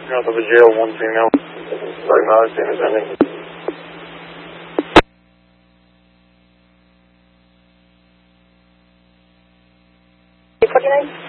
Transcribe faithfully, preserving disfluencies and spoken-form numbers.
North of the jail, one female. Diagnosing is ending. forty-nine?